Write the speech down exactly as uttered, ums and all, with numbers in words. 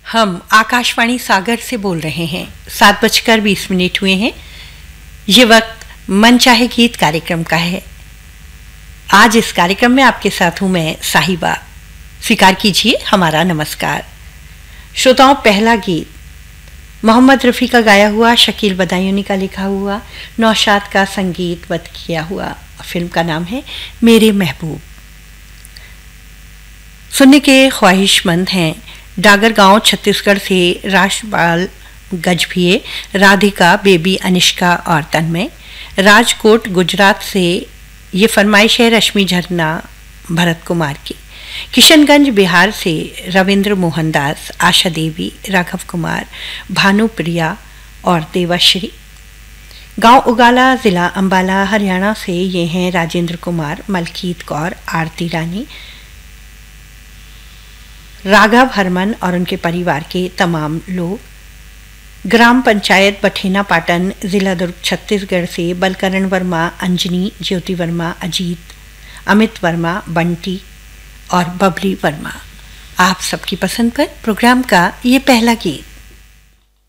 हम आकाशवाणी सागर से बोल रहे हैं। सात बजकर बीस मिनट हुए हैं। ये वक्त मन चाहे गीत कार्यक्रम का है। आज इस कार्यक्रम में आपके साथ हूं मैं साहिबा। स्वीकार कीजिए हमारा नमस्कार। श्रोताओं, पहला गीत मोहम्मद रफ़ी का गाया हुआ, शकील बदायूनी का लिखा हुआ, नौशाद का संगीतबद्ध किया हुआ। फिल्म का नाम है मेरे महबूब। सुनने के ख्वाहिशमंद हैं डागर गांव छत्तीसगढ़ से राष्ट्रपाल गजभिए, राधिका, बेबी अनिष्का और तन्मय। राजकोट गुजरात से ये फरमाइश है रश्मि झरना भरत कुमार की। किशनगंज बिहार से रविंद्र मोहनदास, आशा देवी, राघव कुमार, भानुप्रिया और देवाश्री। गांव उगाला, जिला अंबाला, हरियाणा से ये हैं राजेंद्र कुमार, मलकीत कौर, आरती रानी, राघव हरमन और उनके परिवार के तमाम लोग। ग्राम पंचायत बठेना पाटन, जिला दुर्ग, छत्तीसगढ़ से बलकरण वर्मा, अंजनी, ज्योति वर्मा, अजीत, अमित वर्मा, बंटी और बबली वर्मा। आप सबकी पसंद पर प्रोग्राम का ये पहला गीत।